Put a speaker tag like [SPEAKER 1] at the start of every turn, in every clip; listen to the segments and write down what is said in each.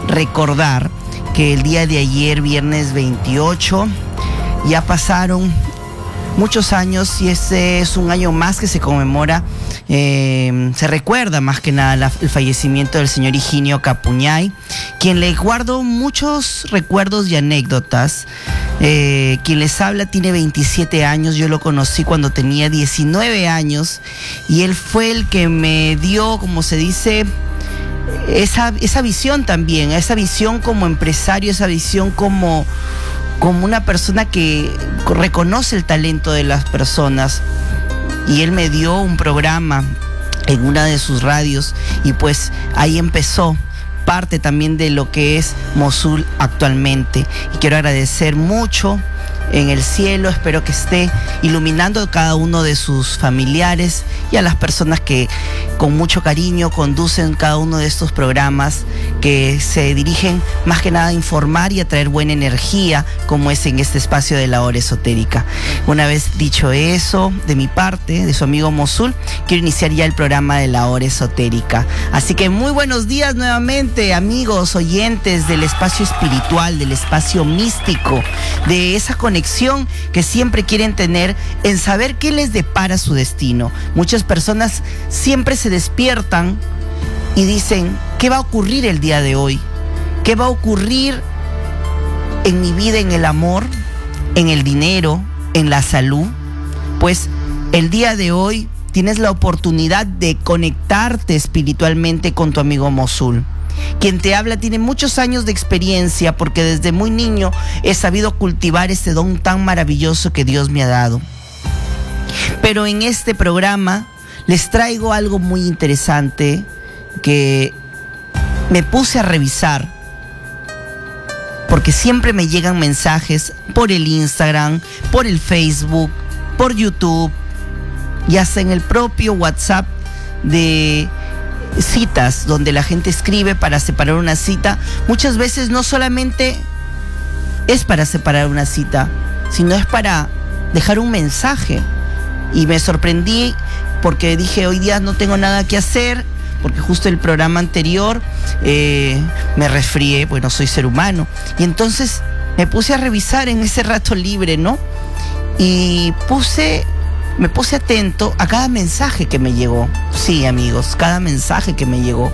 [SPEAKER 1] recordar que el día de ayer, viernes 28, ya pasaron muchos años y este es un año más que se conmemora, se recuerda más que nada el fallecimiento del señor Higinio Capuñay, quien le guardo muchos recuerdos y anécdotas. Quien les habla tiene 27 años, yo lo conocí cuando tenía 19 años y él fue el que me dio, como se dice, esa visión también, esa visión como empresario, esa visión como una persona que reconoce el talento de las personas. Y él me dio un programa en una de sus radios y pues ahí empezó parte también de lo que es Mosul actualmente. Y quiero agradecer mucho en el cielo, espero que esté iluminando a cada uno de sus familiares y a las personas que con mucho cariño conducen cada uno de estos programas que se dirigen más que nada a informar y a traer buena energía, como es en este espacio de la hora esotérica. Una vez dicho eso, de mi parte, de su amigo Mosul, quiero iniciar ya el programa de la hora esotérica. Así que muy buenos días nuevamente, amigos oyentes del espacio espiritual, del espacio místico, de esa conexión que siempre quieren tener en saber qué les depara su destino. Muchas personas siempre se despiertan y dicen, ¿qué va a ocurrir el día de hoy? ¿Qué va a ocurrir en mi vida, en el amor, en el dinero, en la salud? Pues el día de hoy tienes la oportunidad de conectarte espiritualmente con tu amigo Mosul. Quien te habla tiene muchos años de experiencia porque desde muy niño he sabido cultivar este don tan maravilloso que Dios me ha dado. Pero en este programa les traigo algo muy interesante que me puse a revisar porque siempre me llegan mensajes por el Instagram, por el Facebook, por YouTube y hasta en el propio WhatsApp de citas donde la gente escribe para separar una cita. Muchas veces no solamente es para separar una cita, sino es para dejar un mensaje. Y me sorprendí porque dije, hoy día no tengo nada que hacer, porque justo el programa anterior me resfrié, pues no soy ser humano. Y entonces me puse a revisar en ese rato libre, ¿no? Y me puse atento a cada mensaje que me llegó. Sí, amigos, cada mensaje que me llegó.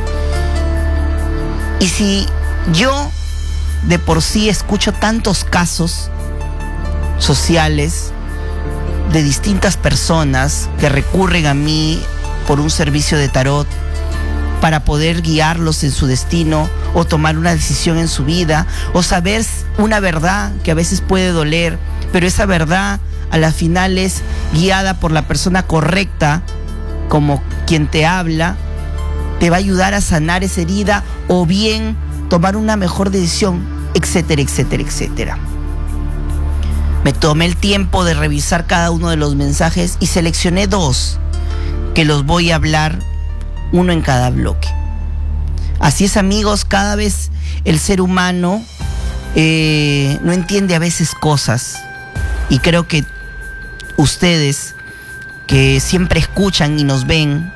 [SPEAKER 1] Y si yo de por sí escucho tantos casos sociales de distintas personas que recurren a mí por un servicio de tarot para poder guiarlos en su destino o tomar una decisión en su vida o saber una verdad que a veces puede doler, pero esa verdad a la final es guiada por la persona correcta, como quien te habla, te va a ayudar a sanar esa herida o bien tomar una mejor decisión, etcétera, etcétera, etcétera. Me tomé el tiempo de revisar cada uno de los mensajes y seleccioné 2 que los voy a hablar, uno en cada bloque. Así es, amigos, cada vez el ser humano no entiende a veces cosas y creo que ustedes que siempre escuchan y nos ven,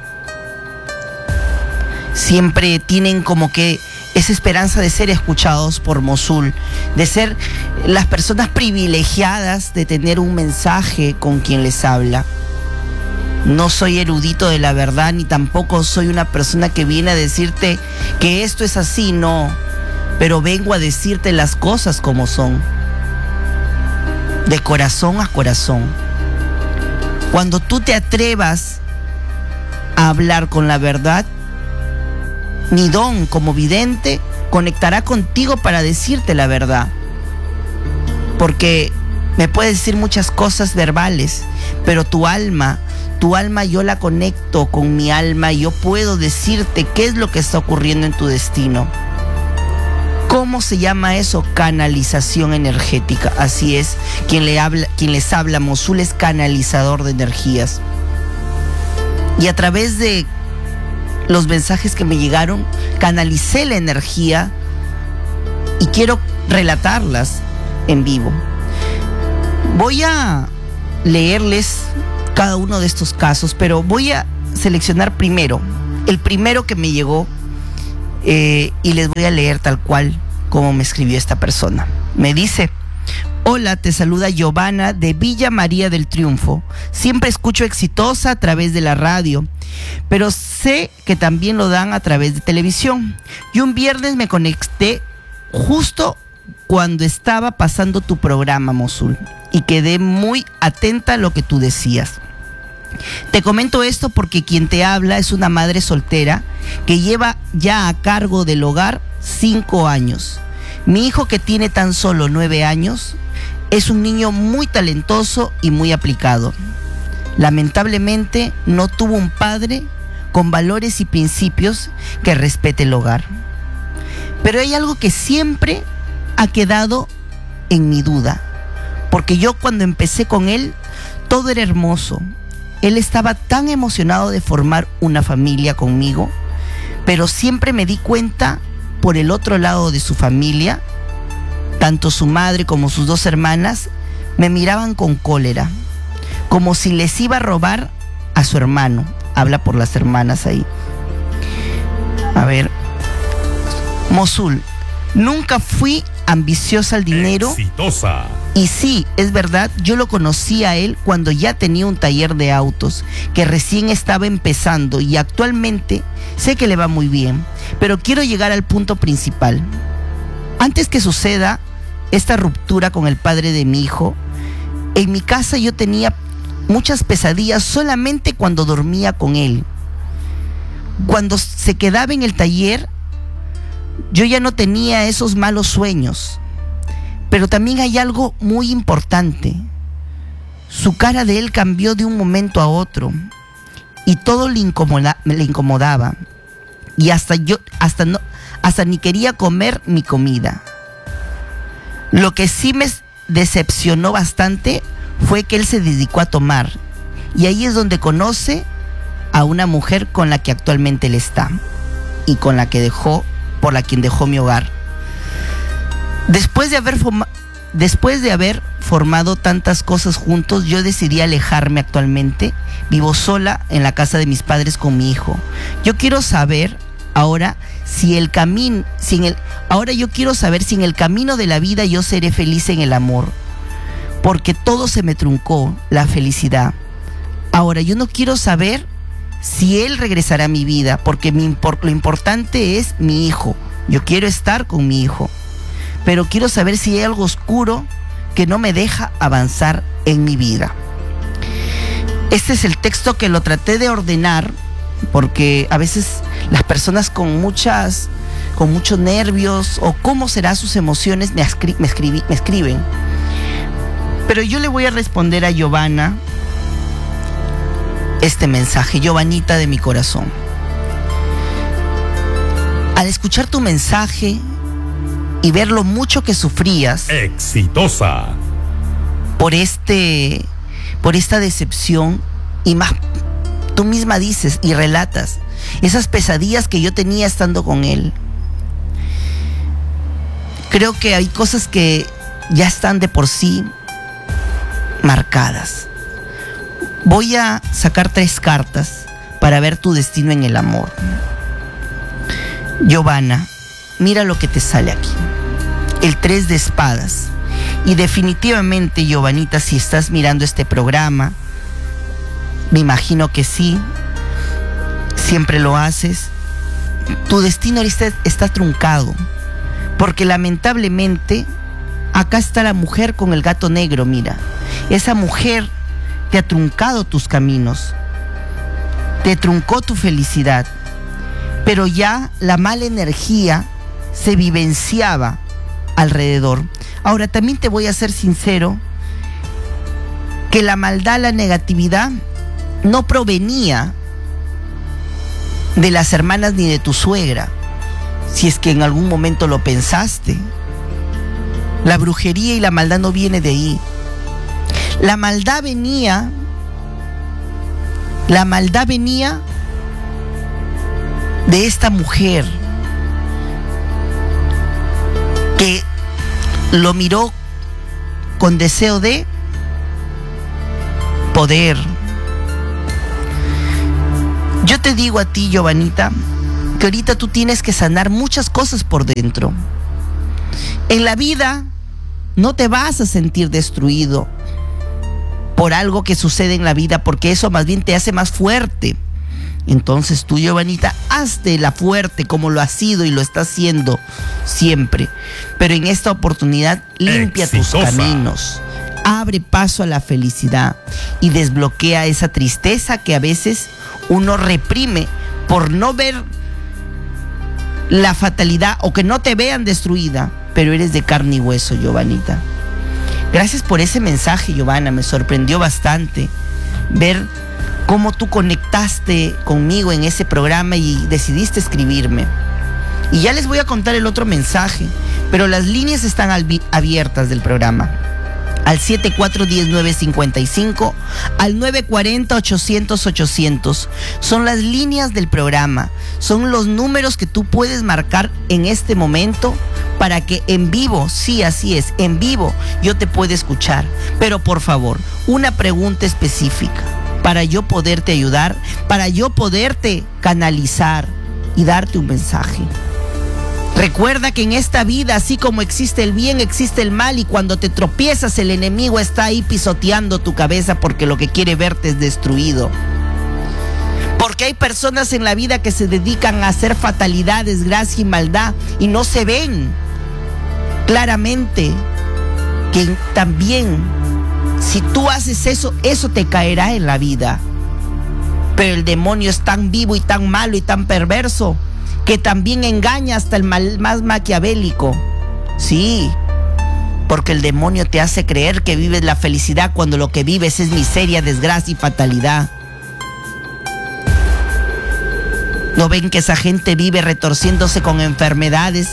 [SPEAKER 1] siempre tienen como que esa esperanza de ser escuchados por Mosul, de ser las personas privilegiadas de tener un mensaje con quien les habla. No soy erudito de la verdad, ni tampoco soy una persona que viene a decirte que esto es así, no, pero vengo a decirte las cosas como son, de corazón a corazón. Cuando tú te atrevas a hablar con la verdad, mi don como vidente conectará contigo para decirte la verdad. Porque me puedes decir muchas cosas verbales, pero tu alma yo la conecto con mi alma y yo puedo decirte qué es lo que está ocurriendo en tu destino. ¿Cómo se llama eso? Canalización energética. Así es, quien les habla, Mosul, es canalizador de energías. Y a través de los mensajes que me llegaron, canalicé la energía y quiero relatarlas en vivo. Voy a leerles cada uno de estos casos, pero voy a seleccionar primero. El primero que me llegó y les voy a leer tal cual como me escribió esta persona. Me dice: hola, te saluda Giovanna de Villa María del Triunfo. Siempre escucho Exitosa a través de la radio, pero sé que también lo dan a través de televisión. Y un viernes me conecté justo cuando estaba pasando tu programa, Mosul, y quedé muy atenta a lo que tú decías. Te comento esto porque quien te habla es una madre soltera que lleva ya a cargo del hogar 5 años. Mi hijo, que tiene tan solo 9 años, es un niño muy talentoso y muy aplicado. Lamentablemente no tuvo un padre con valores y principios que respete el hogar. Pero hay algo que siempre ha quedado en mi duda, porque yo cuando empecé con él todo era hermoso. Él estaba tan emocionado de formar una familia conmigo, pero siempre me di cuenta por el otro lado de su familia, tanto su madre como sus 2 hermanas me miraban con cólera, como si les iba a robar a su hermano. Habla por las hermanas ahí. A ver, Mosul, nunca fui ambiciosa al dinero.
[SPEAKER 2] Exitosa.
[SPEAKER 1] Y sí, es verdad, yo lo conocí a él cuando ya tenía un taller de autos, que recién estaba empezando, y actualmente sé que le va muy bien. Pero quiero llegar al punto principal. Antes que suceda esta ruptura con el padre de mi hijo, en mi casa yo tenía muchas pesadillas solamente cuando dormía con él. Cuando se quedaba en el taller, yo ya no tenía esos malos sueños. Pero también hay algo muy importante. Su cara de él cambió de un momento a otro y todo le incomodaba. Y hasta ni quería comer mi comida. Lo que sí me decepcionó bastante fue que él se dedicó a tomar. Y ahí es donde conoce a una mujer con la que actualmente él está y con la que por la quien dejó mi hogar. Después de haber formado tantas cosas juntos, yo decidí alejarme actualmente. Vivo sola en la casa de mis padres con mi hijo. Yo quiero saber ahora si en el camino de la vida yo seré feliz en el amor, porque todo se me truncó, la felicidad. Ahora yo no quiero saber si él regresará a mi vida, porque lo importante es mi hijo. Yo quiero estar con mi hijo, pero quiero saber si hay algo oscuro que no me deja avanzar en mi vida. Este es el texto que lo traté de ordenar, porque a veces las personas con muchos nervios o cómo serán sus emociones me escriben. Pero yo le voy a responder a Giovanna este mensaje. Giovanita de mi corazón, al escuchar tu mensaje y ver lo mucho que sufrías,
[SPEAKER 2] exitosa,
[SPEAKER 1] por esta decepción, y más, tú misma dices y relatas esas pesadillas que yo tenía estando con él. Creo que hay cosas que ya están de por sí marcadas. Voy a sacar 3 cartas para ver tu destino en el amor. Giovanna, mira lo que te sale aquí. El 3 de espadas. Y definitivamente, Giovanita, si estás mirando este programa, me imagino que sí, siempre lo haces, tu destino está truncado, porque lamentablemente acá está la mujer con el gato negro. Mira, esa mujer te ha truncado tus caminos, te truncó tu felicidad, pero ya la mala energía se vivenciaba alrededor. Ahora también te voy a ser sincero, que la maldad, la negatividad no provenía de las hermanas ni de tu suegra, si es que en algún momento lo pensaste. La brujería y la maldad no viene de ahí. La maldad venía de esta mujer que lo miró con deseo de poder. Yo te digo a ti, Giovanita, que ahorita tú tienes que sanar muchas cosas por dentro. En la vida no te vas a sentir destruido por algo que sucede en la vida, porque eso más bien te hace más fuerte. Entonces tú, Giovanita, hazte la fuerte como lo has sido y lo estás haciendo siempre. Pero en esta oportunidad limpia tus caminos, abre paso a la felicidad y desbloquea esa tristeza que a veces uno reprime por no ver la fatalidad o que no te vean destruida, pero eres de carne y hueso, Giovanita. Gracias por ese mensaje, Giovanna, me sorprendió bastante ver cómo tú conectaste conmigo en ese programa y decidiste escribirme. Y ya les voy a contar el otro mensaje, pero las líneas están abiertas del programa. Al 7410-955, al 940-800-800. Son las líneas del programa, son los números que tú puedes marcar en este momento para que en vivo, sí, así es, en vivo yo te pueda escuchar. Pero por favor, una pregunta específica para yo poderte ayudar, para yo poderte canalizar y darte un mensaje. Recuerda que en esta vida, así como existe el bien, existe el mal, y cuando te tropiezas, el enemigo está ahí pisoteando tu cabeza porque lo que quiere verte es destruido. Porque hay personas en la vida que se dedican a hacer fatalidad, desgracia y maldad y no se ven claramente que también, si tú haces eso, eso te caerá en la vida. Pero el demonio es tan vivo y tan malo y tan perverso que también engaña hasta el mal más maquiavélico. Sí, porque el demonio te hace creer que vives la felicidad cuando lo que vives es miseria, desgracia y fatalidad. ¿No ven que esa gente vive retorciéndose con enfermedades?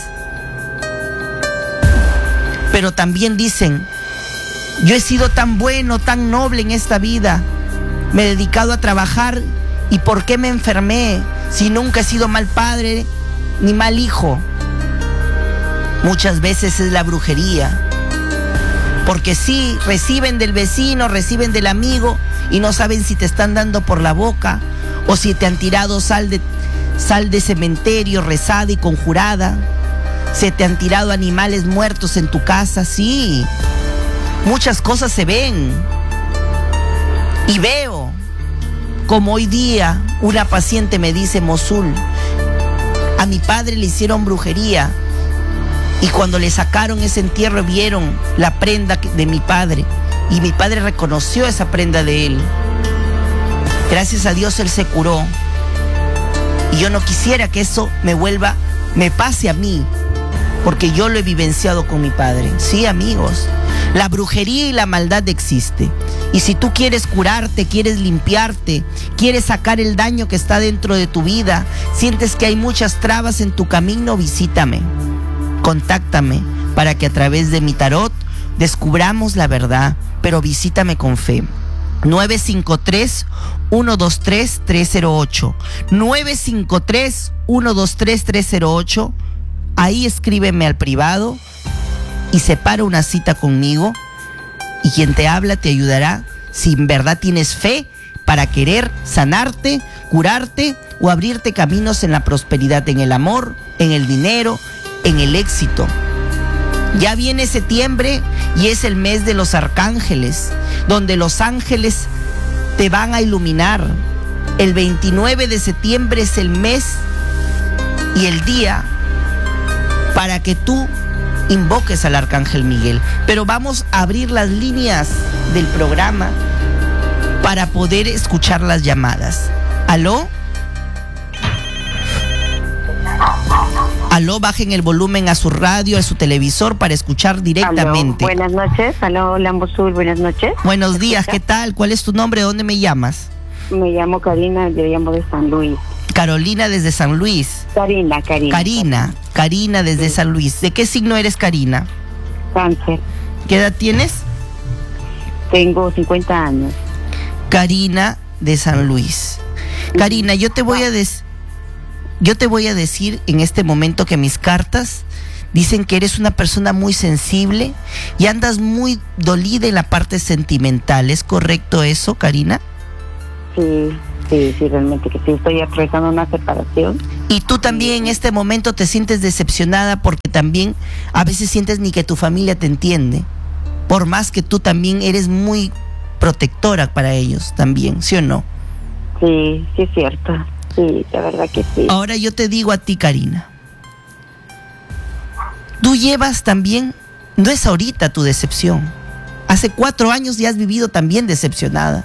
[SPEAKER 1] Pero también dicen: yo he sido tan bueno, tan noble en esta vida, me he dedicado a trabajar, ¿y por qué me enfermé? Si nunca he sido mal padre ni mal hijo. Muchas veces es la brujería. Porque sí, reciben del vecino, reciben del amigo y no saben si te están dando por la boca o si te han tirado sal de cementerio rezada y conjurada. Se te han tirado animales muertos en tu casa, sí. Muchas cosas se ven. Y veo como hoy día una paciente me dice: Mosul, a mi padre le hicieron brujería y cuando le sacaron ese entierro vieron la prenda de mi padre y mi padre reconoció esa prenda de él. Gracias a Dios él se curó y yo no quisiera que eso me pase a mí, porque yo lo he vivenciado con mi padre. Sí, amigos, la brujería y la maldad existe. Y si tú quieres curarte, quieres limpiarte, quieres sacar el daño que está dentro de tu vida, sientes que hay muchas trabas en tu camino, visítame, contáctame para que a través de mi tarot descubramos la verdad, pero visítame con fe. 953-123-308 953-123-308. Ahí escríbeme al privado y separa una cita conmigo, y quien te habla te ayudará si en verdad tienes fe para querer sanarte, curarte o abrirte caminos en la prosperidad, en el amor, en el dinero, en el éxito. Ya viene septiembre y es el mes de los arcángeles, donde los ángeles te van a iluminar. El 29 de septiembre es el mes y el día para que tú invoques al Arcángel Miguel. Pero vamos a abrir las líneas del programa para poder escuchar las llamadas. ¿Aló? Aló, bajen el volumen a su radio, a su televisor para escuchar directamente.
[SPEAKER 3] Aló, buenas noches. Aló, Lambosur, buenas noches.
[SPEAKER 1] Buenos días, ¿qué tal? ¿Cuál es tu nombre? ¿De dónde me llamas?
[SPEAKER 3] Me llamo Karina, yo llamo de San Luis.
[SPEAKER 1] Carolina desde San Luis. Karina desde San Luis. ¿De qué signo eres, Karina?
[SPEAKER 3] Cáncer.
[SPEAKER 1] ¿Qué edad tienes?
[SPEAKER 3] Tengo 50 años.
[SPEAKER 1] Karina de San Luis. Karina, yo te voy a decir en este momento que mis cartas dicen que eres una persona muy sensible y andas muy dolida en la parte sentimental. ¿Es correcto eso, Karina?
[SPEAKER 3] Sí. Sí, realmente que sí, estoy atravesando una separación.
[SPEAKER 1] Y tú también en este momento te sientes decepcionada porque también a veces sientes ni que tu familia te entiende, por más que tú también eres muy protectora para ellos también, ¿sí o no?
[SPEAKER 3] Sí, es cierto. Sí, la verdad que sí.
[SPEAKER 1] Ahora yo te digo a ti, Karina, tú llevas también, no es ahorita tu decepción, hace 4 años ya has vivido también decepcionada.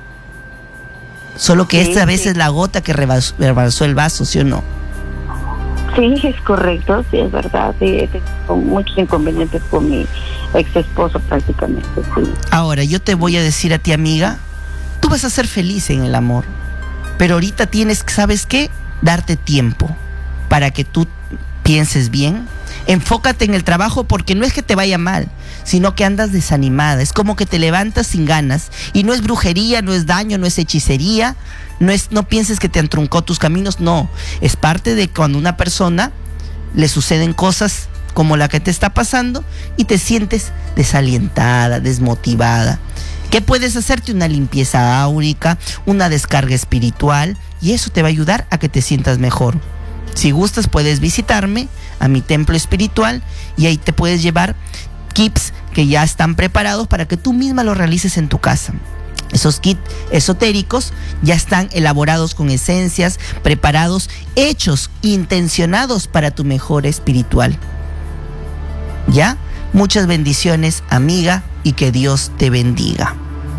[SPEAKER 1] Solo que esta vez es la gota que rebalsó el vaso, ¿sí o no?
[SPEAKER 3] Sí, es correcto, sí, es verdad. Sí, tengo muchos inconvenientes con mi ex esposo prácticamente, sí.
[SPEAKER 1] Ahora, yo te voy a decir a ti, amiga, tú vas a ser feliz en el amor, pero ahorita tienes, ¿sabes qué? Darte tiempo para que tú pienses bien. Enfócate en el trabajo porque no es que te vaya mal, sino que andas desanimada. Es como que te levantas sin ganas. Y no es brujería, no es daño, no es hechicería. No pienses que te entruncó tus caminos. No, es parte de cuando a una persona le suceden cosas como la que te está pasando y te sientes desalientada, desmotivada. ¿Qué puedes hacerte? Una limpieza áurica, una descarga espiritual, y eso te va a ayudar a que te sientas mejor. Si gustas, puedes visitarme a mi templo espiritual y ahí te puedes llevar kits que ya están preparados para que tú misma los realices en tu casa. Esos kits esotéricos ya están elaborados con esencias, preparados, hechos, intencionados para tu mejora espiritual. ¿Ya? Muchas bendiciones, amiga, y que Dios te bendiga.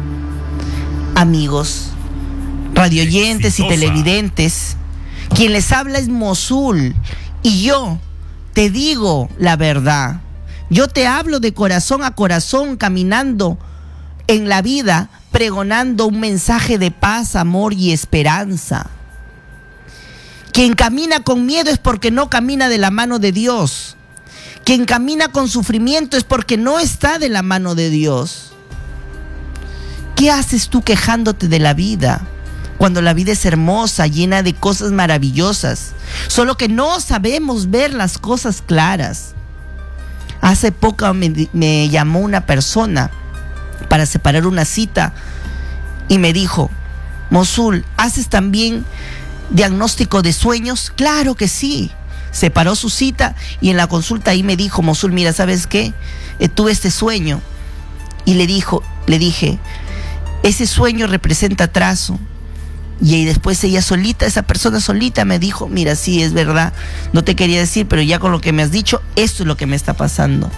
[SPEAKER 1] Amigos, radioyentes y televidentes, quien les habla es Mosul, y yo te digo la verdad. Yo te hablo de corazón a corazón, caminando en la vida, pregonando un mensaje de paz, amor y esperanza. Quien camina con miedo es porque no camina de la mano de Dios. Quien camina con sufrimiento es porque no está de la mano de Dios. ¿Qué haces tú quejándote de la vida? Cuando la vida es hermosa, llena de cosas maravillosas, solo que no sabemos ver las cosas claras. Hace poco me llamó una persona para separar una cita y me dijo: Mosul, ¿haces también diagnóstico de sueños? Claro que sí. Separó su cita y en la consulta ahí me dijo: Mosul, mira, ¿sabes qué? Tuve este sueño. Y le dije, ese sueño representa atraso. Y ahí después ella solita, esa persona solita me dijo: mira, sí, es verdad, no te quería decir, pero ya con lo que me has dicho, esto es lo que me está pasando.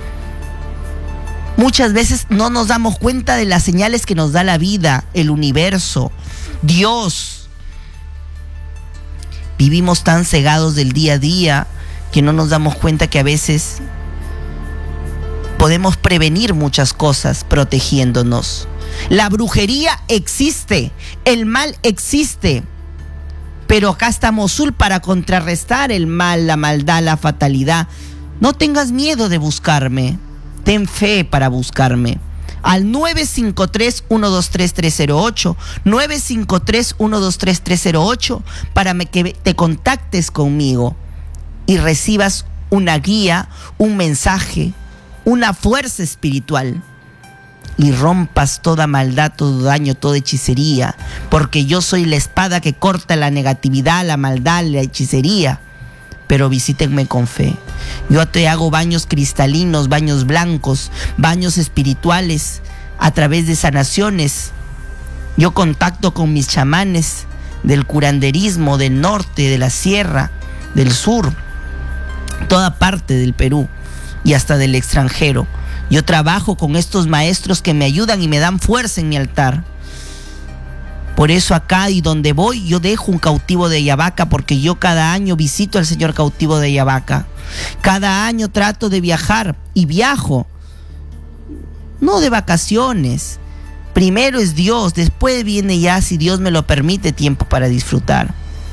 [SPEAKER 1] Muchas veces no nos damos cuenta de las señales que nos da la vida, el universo, Dios. Vivimos tan cegados del día a día que no nos damos cuenta que a veces podemos prevenir muchas cosas protegiéndonos. La brujería existe, el mal existe, pero acá está Mosul para contrarrestar el mal, la maldad, la fatalidad. No tengas miedo de buscarme, ten fe para buscarme. Al 953-123-308, 953-123-308, para que te contactes conmigo y recibas una guía, un mensaje, una fuerza espiritual. Y rompas toda maldad, todo daño, toda hechicería, porque yo soy la espada que corta la negatividad, la maldad, la hechicería. Pero visítenme con fe. Yo te hago baños cristalinos, baños blancos, baños espirituales a través de sanaciones. Yo contacto con mis chamanes del curanderismo, del norte, de la sierra, del sur, toda parte del Perú y hasta del extranjero. Yo trabajo con estos maestros que me ayudan y me dan fuerza en mi altar. Por eso acá y donde voy yo dejo un cautivo de Ayabaca, porque yo cada año visito al señor cautivo de Ayabaca. Cada año trato de viajar y viajo. No de vacaciones. Primero es Dios, después viene ya, si Dios me lo permite, tiempo para disfrutar.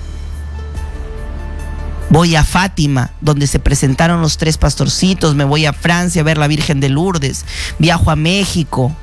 [SPEAKER 1] Voy a Fátima, donde se presentaron los 3 pastorcitos. Me voy a Francia a ver la Virgen de Lourdes. Viajo a México.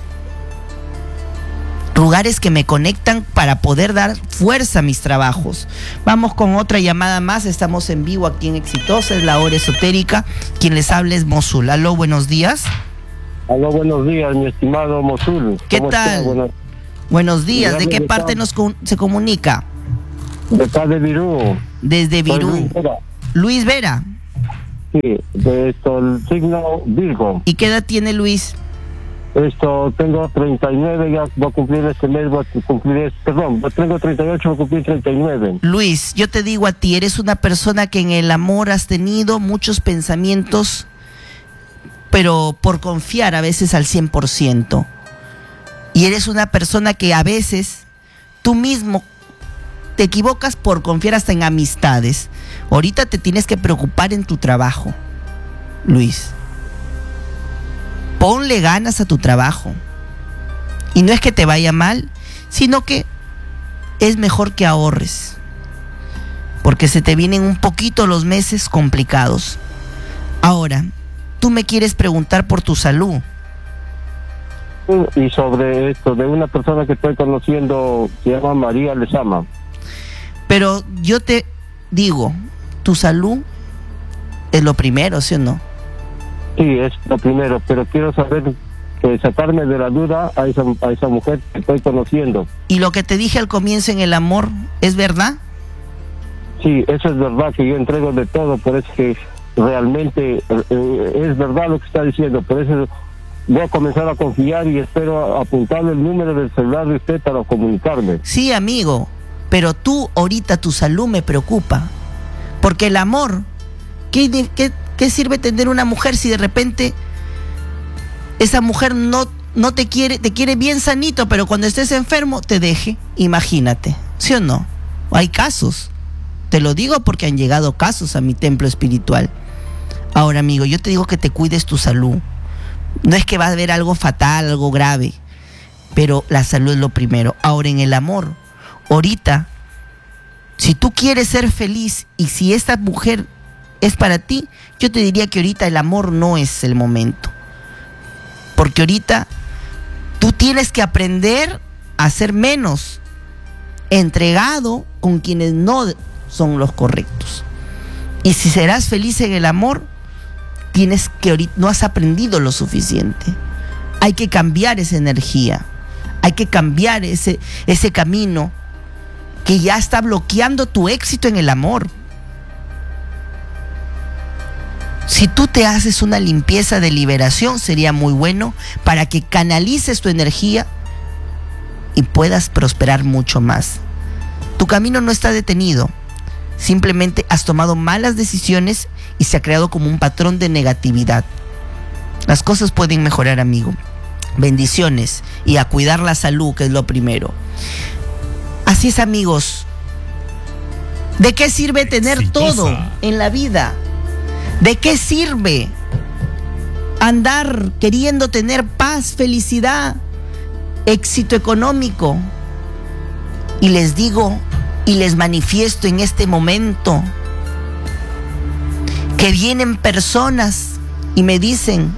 [SPEAKER 1] Lugares que me conectan para poder dar fuerza a mis trabajos. Vamos con otra llamada más. Estamos en vivo aquí en Exitosa, es la hora esotérica. Quien les habla es Mosul. Aló, buenos días.
[SPEAKER 4] Aló, buenos días, mi estimado Mosul.
[SPEAKER 1] ¿Qué tal? Buenos días. ¿De
[SPEAKER 4] Dígame,
[SPEAKER 1] qué parte se comunica?
[SPEAKER 4] De acá de Virú.
[SPEAKER 1] Desde
[SPEAKER 4] Soy
[SPEAKER 1] Virú.
[SPEAKER 4] Luis Vera.
[SPEAKER 1] Luis Vera.
[SPEAKER 4] Sí, de esto, el signo Virgo.
[SPEAKER 1] ¿Y qué edad tiene Luis?
[SPEAKER 4] Tengo 39, ya voy a cumplir este mes, tengo 38, voy a cumplir 39.
[SPEAKER 1] Luis, yo te digo a ti, eres una persona que en el amor has tenido muchos pensamientos, pero por confiar a veces al 100%. Y eres una persona que a veces tú mismo te equivocas por confiar hasta en amistades. Ahorita te tienes que preocupar en tu trabajo, Luis. Ponle ganas a tu trabajo. Y no es que te vaya mal, sino que es mejor que ahorres. Porque se te vienen un poquito los meses complicados. Ahora, tú me quieres preguntar por tu salud.
[SPEAKER 4] Y sobre esto, de una persona que estoy conociendo, se llama María Lezama.
[SPEAKER 1] Pero yo te digo, tu salud es lo primero, ¿sí o no?
[SPEAKER 4] Sí, es lo primero, pero quiero saber, sacarme de la duda a esa mujer que estoy conociendo.
[SPEAKER 1] ¿Y lo que te dije al comienzo en el amor es verdad?
[SPEAKER 4] Sí, eso es verdad, que yo entrego de todo, por eso que realmente es verdad lo que está diciendo, por eso voy a comenzar a confiar y espero apuntarle el número del celular de usted para comunicarme.
[SPEAKER 1] Sí, amigo, pero tú ahorita tu salud me preocupa, porque el amor, ¿qué sirve tener una mujer si de repente esa mujer no te quiere bien sanito, pero cuando estés enfermo te deje? Imagínate, ¿sí o no? Hay casos, te lo digo porque han llegado casos a mi templo espiritual. Ahora, amigo, yo te digo que te cuides tu salud. No es que va a haber algo fatal, algo grave, pero la salud es lo primero. Ahora, en el amor, ahorita, si tú quieres ser feliz y si esta mujer es para ti, yo te diría que ahorita el amor no es el momento. Porque ahorita tú tienes que aprender a ser menos entregado con quienes no son los correctos. Y si serás feliz en el amor, tienes que ahorita no has aprendido lo suficiente. Hay que cambiar esa energía. Hay que cambiar ese camino que ya está bloqueando tu éxito en el amor. Si tú te haces una limpieza de liberación, sería muy bueno para que canalices tu energía y puedas prosperar mucho más. Tu camino no está detenido. Simplemente has tomado malas decisiones y se ha creado como un patrón de negatividad. Las cosas pueden mejorar, amigo. Bendiciones y a cuidar la salud, que es lo primero. Así es, amigos. ¿De qué sirve tener todo en la vida? ¿De qué sirve andar queriendo tener paz, felicidad, éxito económico? Y les digo y les manifiesto en este momento que vienen personas y me dicen: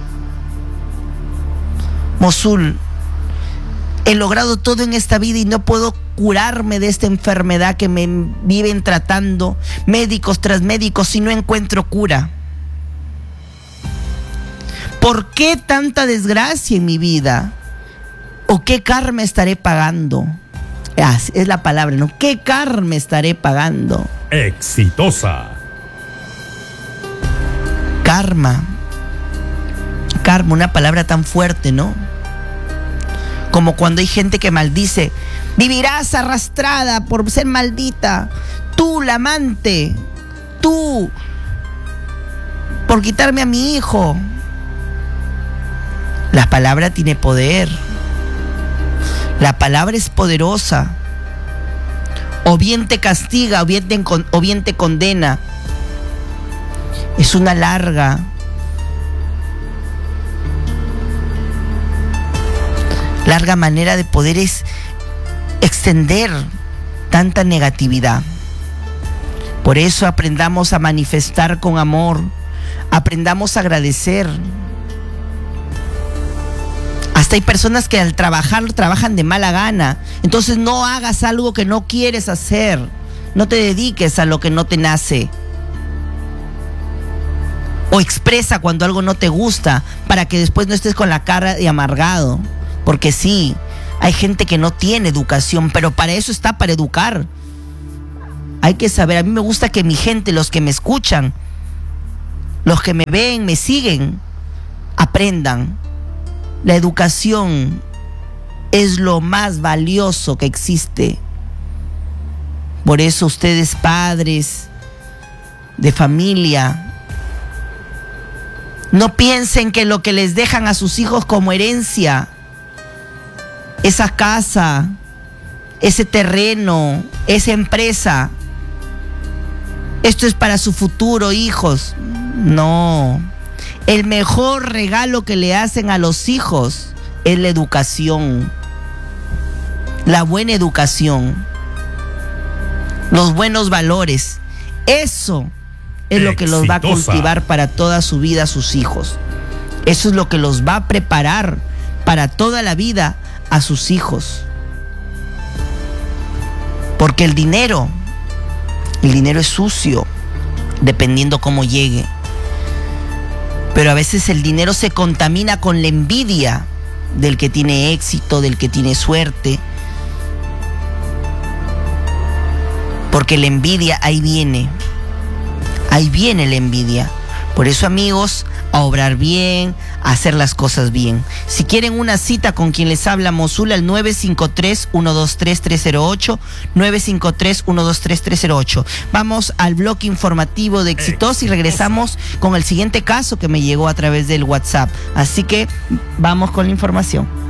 [SPEAKER 1] Mosul, he logrado todo en esta vida y no puedo curarme de esta enfermedad que me viven tratando médicos tras médicos y no encuentro cura. ¿Por qué tanta desgracia en mi vida? ¿O qué karma estaré pagando? Es la palabra, ¿no? ¿Qué karma estaré pagando?
[SPEAKER 2] Exitosa.
[SPEAKER 1] Karma, una palabra tan fuerte, ¿no? Como cuando hay gente que maldice: vivirás arrastrada por ser maldita, tú la amante, tú por quitarme a mi hijo. La palabra tiene poder. La palabra es poderosa. O bien te castiga, o bien te condena. Es una larga manera de poder extender tanta negatividad. Por eso aprendamos a manifestar con amor, aprendamos a agradecer. Hasta hay personas que al trabajan de mala gana. Entonces no hagas algo que no quieres hacer. No te dediques a lo que no te nace. O expresa cuando algo no te gusta, para que después no estés con la cara de amargado. Porque sí, Hay gente que no tiene educación, pero para eso está, para educar. Hay que saber, a mí me gusta que mi gente, los que me escuchan, los que me ven, me siguen, aprendan. La educación es lo más valioso que existe. Por eso ustedes, padres de familia, no piensen que lo que les dejan a sus hijos como herencia, esa casa, ese terreno, esa empresa, esto es para su futuro, hijos. No. El mejor regalo que le hacen a los hijos es la educación. La buena educación. Los buenos valores. Eso es lo que los va a cultivar para toda su vida a sus hijos. Eso es lo que los va a preparar para toda la vida a sus hijos. Porque el dinero es sucio, dependiendo cómo llegue. Pero a veces el dinero se contamina con la envidia del que tiene éxito, del que tiene suerte. Porque la envidia ahí viene la envidia. Por eso, amigos, a obrar bien, a hacer las cosas bien. Si quieren una cita con quien les habla Mosula, al 953-123-308, 953-123-308. Vamos al bloque informativo de Exitosa y regresamos con el siguiente caso que me llegó a través del WhatsApp. Así que vamos con la información.